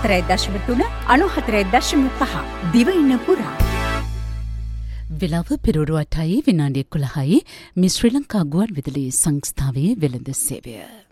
94.3 94.5 දිවයින පුරා. වෙලාව පෙරවරු 8යි විනාඩි 11යි මේ ශ්‍රී ලංකා ගුවන් විදුලි සංස්ථාවේ වෙළඳ සේවය.